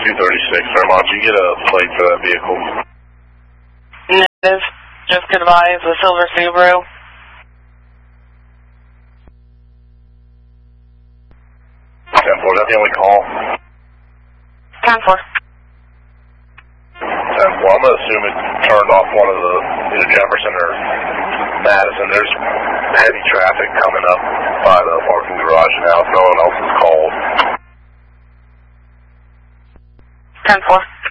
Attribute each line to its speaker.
Speaker 1: 236, Fairmont, did you get a plate for that vehicle?
Speaker 2: Negative. Just could advise a silver Subaru.
Speaker 1: 10-4, is that the only call?
Speaker 2: 10-4.
Speaker 1: 10-4, I'm going to assume it turned off one of the, either Jefferson or Madison. There's heavy traffic coming up by the parking garage now, if no one else is called.
Speaker 2: 10-4.